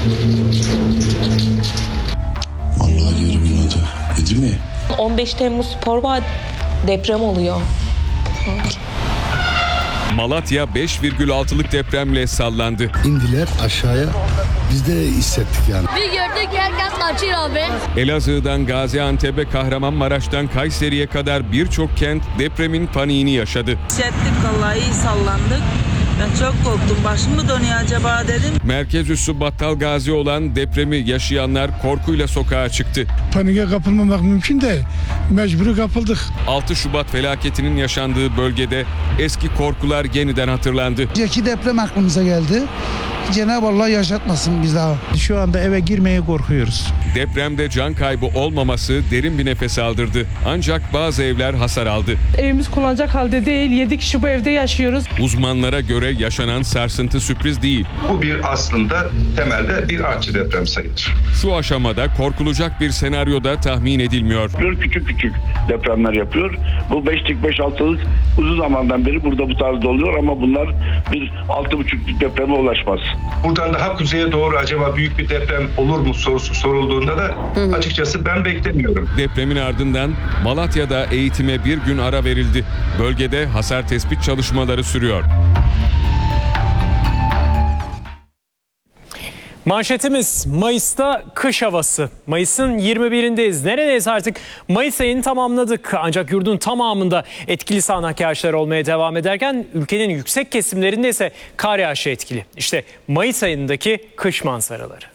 Vallahi yarım yıladı. Dedi mi? 15 Temmuz Spor var, deprem oluyor. Malatya 5,6'lık depremle sallandı. İndiler aşağıya. Biz de hissettik yani. Bir gördük herkes kaçıyor abi. Elazığ'dan Gaziantep'e, Kahramanmaraş'tan Kayseri'ye kadar birçok kent depremin paniğini yaşadı. Hissettik, vallahi iyi sallandık. Ben çok korktum. Başım mı dönüyor acaba dedim. Merkez üssü Battalgazi olan depremi yaşayanlar korkuyla sokağa çıktı. Panike kapılmamak mümkün de mecburi kapıldık. 6 Şubat felaketinin yaşandığı bölgede eski korkular yeniden hatırlandı. Önceki deprem aklımıza geldi. Cenab-ı Allah yaşatmasın biz daha. Şu anda eve girmeye korkuyoruz. Depremde can kaybı olmaması derin bir nefes aldırdı. Ancak bazı evler hasar aldı. Evimiz kullanacak halde değil. 7 kişi bu evde yaşıyoruz. Uzmanlara göre yaşanan sarsıntı sürpriz değil. Bu bir aslında temelde bir artçı deprem sayılır. Şu aşamada korkulacak bir senaryo da tahmin edilmiyor. Küçük küçük depremler yapıyor. Bu 5'lik 5-6'lık uzun zamandan beri burada bu tarzda oluyor ama bunlar bir 6,5'lık depreme ulaşmaz. Buradan daha kuzeye doğru acaba büyük bir deprem olur mu sorusu sorulduğunda da açıkçası ben beklemiyorum. Depremin ardından Malatya'da eğitime bir gün ara verildi. Bölgede hasar tespit çalışmaları sürüyor. Manşetimiz Mayıs'ta kış havası. Mayıs'ın 21'indeyiz. Neredeyiz artık? Mayıs ayını tamamladık. Ancak yurdun tamamında etkili sağanak yağışlar olmaya devam ederken ülkenin yüksek kesimlerinde ise kar yağışı etkili. İşte Mayıs ayındaki kış manzaraları.